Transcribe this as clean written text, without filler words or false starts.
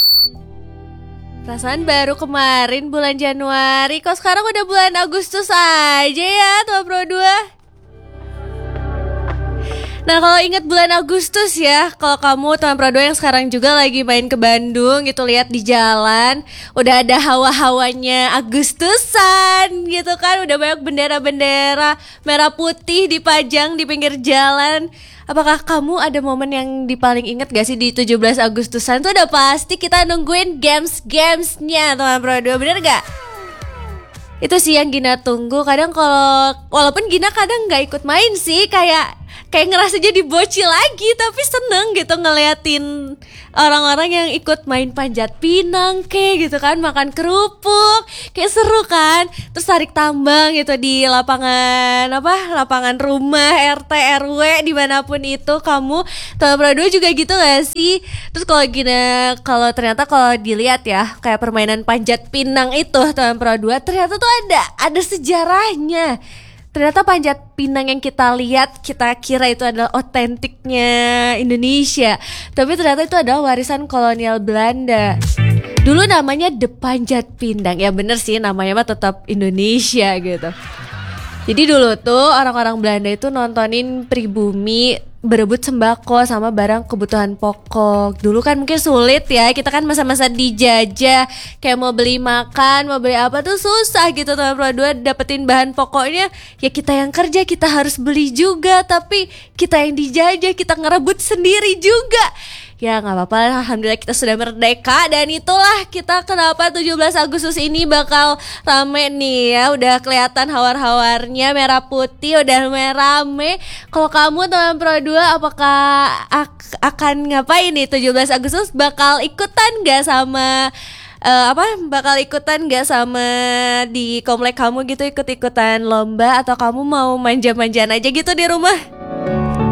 Perasaan baru kemarin bulan Januari, kok sekarang udah bulan Agustus aja ya Tua Pro 2. Nah kalau ingat bulan Agustus ya, kalau kamu teman Pro 2 yang sekarang juga lagi main ke Bandung gitu, lihat di jalan udah ada hawa-hawanya Agustusan gitu kan, udah banyak bendera-bendera merah putih dipajang di pinggir jalan. Apakah kamu ada momen yang paling inget gak sih di 17 Agustusan tuh udah pasti kita nungguin games-gamesnya teman Pro 2, bener gak? Itu sih yang Gina tunggu. Kadang kalau walaupun Gina kadang nggak ikut main sih, kayak ngerasa jadi bocil lagi, tapi seneng gitu ngeliatin orang-orang yang ikut main panjat pinang kayak gitu kan, makan kerupuk, kayak seru kan. Terus tarik tambang gitu di lapangan rumah RT RW dimanapun itu. Kamu teman Pro 2 juga gitu gak sih? Terus kalau ternyata kalau dilihat ya, kayak permainan panjat pinang itu teman Pro 2 ternyata tuh ada sejarahnya. Ternyata panjat pinang yang kita lihat, kita kira itu adalah otentiknya Indonesia, tapi ternyata itu adalah warisan kolonial Belanda. Dulu namanya The Panjat Pinang. Ya bener sih, namanya mah tetap Indonesia gitu. Jadi dulu tuh orang-orang Belanda itu nontonin pribumi berebut sembako sama barang kebutuhan pokok. Dulu kan mungkin sulit ya, kita kan masa-masa dijajah, kayak mau beli makan, mau beli apa tuh susah gitu teman Pro 2 dapetin bahan pokoknya. Ya kita yang kerja kita harus beli juga, tapi kita yang dijajah kita ngerebut sendiri juga. Ya gak apa-apa, alhamdulillah kita sudah merdeka. Dan itulah kita kenapa 17 Agustus ini bakal rame nih ya. Udah kelihatan hawar-hawarnya merah putih, udah rame. Kalau kamu teman Pro 2 apakah akan ngapain nih 17 Agustus? Bakal ikutan gak sama di komplek kamu gitu, ikut-ikutan lomba, atau kamu mau manja-manjaan aja gitu di rumah?